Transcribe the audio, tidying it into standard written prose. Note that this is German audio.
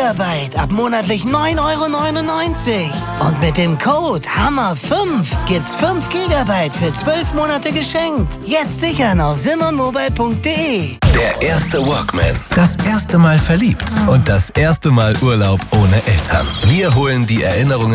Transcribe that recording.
Gigabyte ab monatlich 9,99 €. Und mit dem Code HAMMER5 gibt's 5 Gigabyte für 12 Monate geschenkt. Jetzt sichern auf simonmobile.de. Der erste Walkman. Das erste Mal verliebt. Und das erste Mal Urlaub ohne Eltern. Wir holen die Erinnerungen